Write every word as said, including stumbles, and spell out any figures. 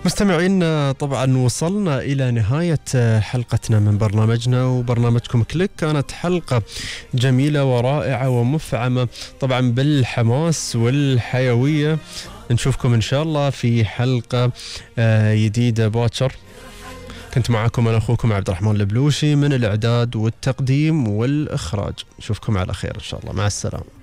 مستمعين، طبعا وصلنا إلى نهاية حلقتنا من برنامجنا وبرنامجكم كليك. كانت حلقة جميلة ورائعة ومفعمة طبعا بالحماس والحيوية. نشوفكم إن شاء الله في حلقة جديدة باكر. كنت معكم أنا أخوكم عبد الرحمن البلوشي من الإعداد والتقديم والإخراج. نشوفكم على خير إن شاء الله. مع السلامة.